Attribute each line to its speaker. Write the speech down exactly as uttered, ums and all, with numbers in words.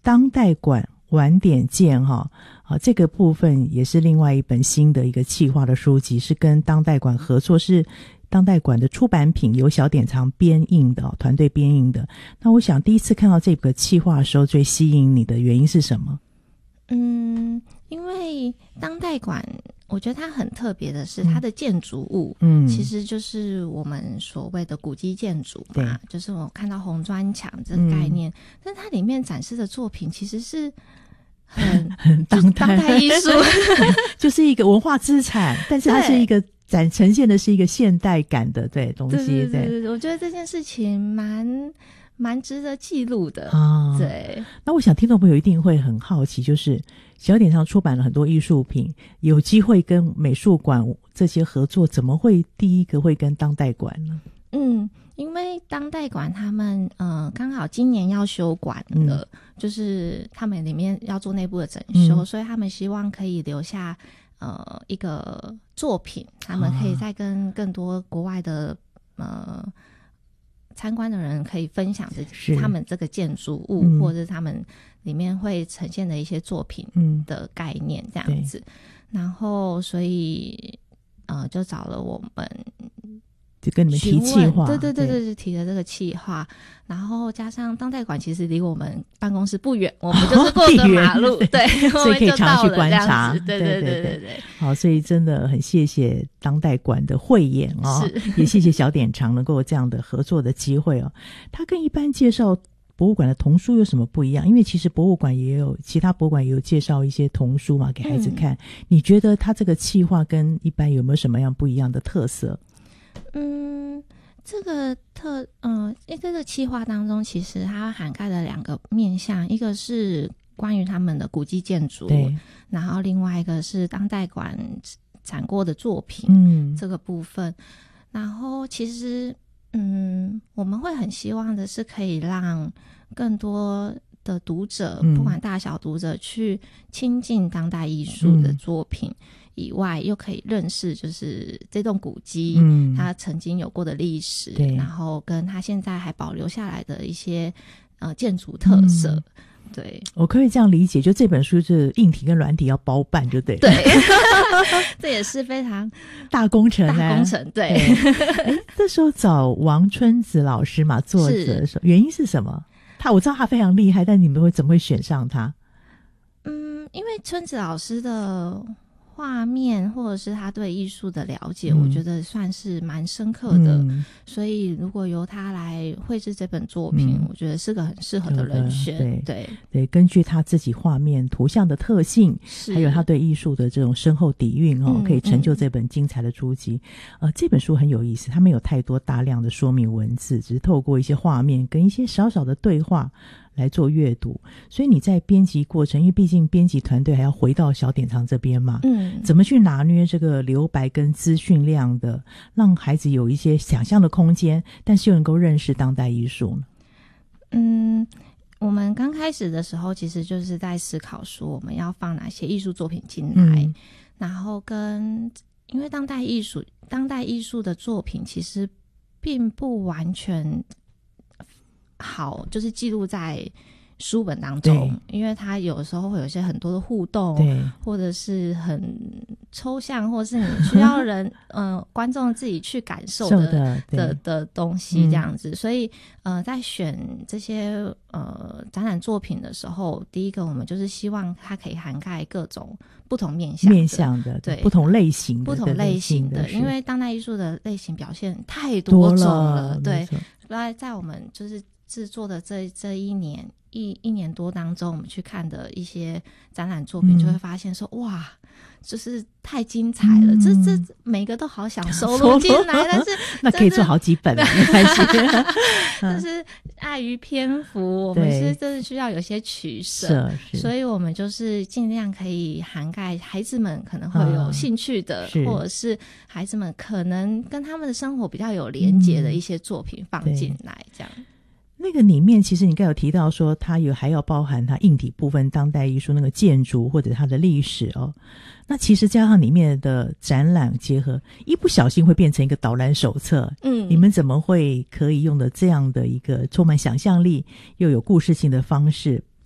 Speaker 1: 当代馆晚点见哈。好，这个部分也是另外一本新的一个企划的书籍，是跟当代馆合作，是当代馆的出版品，由小典藏编印的，团队编印的。那我想第一次看到这个企划的时候，最吸引你的原因是什么？
Speaker 2: 嗯，因为当代馆我觉得它很特别的是它的建筑物，
Speaker 1: 嗯，
Speaker 2: 其实就是我们所谓的古迹建筑嘛，就是我看到红砖墙这个概念，嗯，但它里面展示的作品其实是很
Speaker 1: 很当代
Speaker 2: 当代艺术
Speaker 1: 就是一个文化资产，但是它是一个展呈现的是一个现代感的对东西。
Speaker 2: 对对对对，我觉得这件事情蛮蛮值得记录的
Speaker 1: 啊。
Speaker 2: 对，
Speaker 1: 那我想听众朋友一定会很好奇，就是小典藏出版了很多艺术品，有机会跟美术馆这些合作，怎么会第一个会跟当代馆呢？
Speaker 2: 嗯，因为当代馆他们呃刚好今年要休馆了，嗯，就是他们里面要做内部的整修，嗯，所以他们希望可以留下呃一个作品，他们可以再跟更多国外的呃参观的人可以分享这他们这个建筑物，嗯，或者是他们里面会呈现的一些作品的概念这样子，嗯，然后所以呃就找了我们。
Speaker 1: 就跟你们提企划，
Speaker 2: 对对对对，就提了这个企划，然后加上当代馆其实离我们办公室不远，我们就是过个马路，哦，对，
Speaker 1: 所以可以常去观察，
Speaker 2: 对对对对对。
Speaker 1: 好，所以真的很谢谢当代馆的慧眼哦，也谢谢小典藏能够有这样的合作的机会哦。他跟一般介绍博物馆的童书有什么不一样？因为其实博物馆也有，其他博物馆也有介绍一些童书嘛，给孩子看。嗯，你觉得他这个企划跟一般有没有什么样不一样的特色？
Speaker 2: 嗯，这个特嗯，在这个企划当中，其实它涵盖了两个面向，一个是关于他们的古迹建筑，对，然后另外一个是当代馆展过的作品，嗯，这个部分。然后其实嗯，我们会很希望的是可以让更多的读者，嗯，不管大小读者去亲近当代艺术的作品。嗯，以外又可以认识就是这栋古迹，嗯，它曾经有过的历史，然后跟它现在还保留下来的一些呃建筑特色，嗯，对，我
Speaker 1: 可以这样理解，就这本书是硬体跟软体要包办就对了，
Speaker 2: 对这也是非常
Speaker 1: 大工程，
Speaker 2: 大工程，对。
Speaker 1: 哎，这时候找王春子老师嘛，作者的时候原因是什么？他我知道他非常厉害，但你们会怎么会选上他？
Speaker 2: 嗯，因为春子老师的画面或者是他对艺术的了解，嗯，我觉得算是蛮深刻的，嗯，所以如果由他来绘制这本作品，嗯，我觉得是个很适合的人选。对对
Speaker 1: 对，根据他自己画面图像的特性，还有他对艺术的这种深厚底蕴哦，嗯，可以成就这本精彩的书籍。嗯，呃，这本书很有意思，它没有太多大量的说明文字，只是透过一些画面跟一些少少的对话来做阅读，所以你在编辑过程，因为毕竟编辑团队还要回到小典藏这边嘛，嗯，怎么去拿捏这个留白跟资讯量的，让孩子有一些想象的空间，但是又能够认识当代艺术呢？
Speaker 2: 嗯，我们刚开始的时候，其实就是在思考说我们要放哪些艺术作品进来，嗯，然后跟因为当代艺术，当代艺术的作品其实并不完全好，就是记录在书本当中，因为它有时候会有一些很多的互动，对，或者是很抽象，或者是你需要人呃观众自己去感受的的 的, 的东西这样子，嗯，所以呃在选这些呃展览作品的时候，第一个我们就是希望它可以涵盖各种不同面向的
Speaker 1: 面向的，对，不同类型的
Speaker 2: 不同类型的，因为当代艺术的类型表现太多种了，对，在在我们就是制作的这这一年一一年多当中，我们去看的一些展览作品，就会发现说，嗯，哇，就是太精彩了，嗯，这这每个都好想收录进来，但是
Speaker 1: 那可以做好几本了，没关系。
Speaker 2: 但是碍于篇幅，我们是真的需要有些取舍，所以我们就是尽量可以涵盖孩子们可能会有兴趣的，嗯，或者是孩子们可能跟他们的生活比较有连结的一些作品放进来，这样。
Speaker 1: 那个里面其实你刚有提到说它有还要包含它硬体部分当代艺术那个建筑或者它的历史哦，那其实加上里面的展览结合，一不小心会变成一个导览手册。嗯，你们怎么会可以用的这样的一个充满想象力又有故事性的方式